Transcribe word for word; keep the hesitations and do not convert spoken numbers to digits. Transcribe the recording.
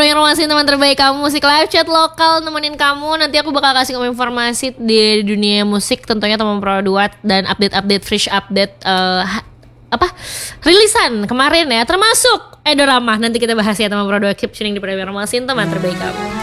informasi teman terbaik kamu musik live chat lokal nemenin kamu. Nanti aku bakal kasih kamu informasi di dunia musik tentunya teman Pro dua dan update-update fresh update uh, apa rilisan kemarin ya, termasuk Edo Ramah. Nanti kita bahas ya teman Pro dua. Keep tuning di Premier Masin teman terbaik kamu.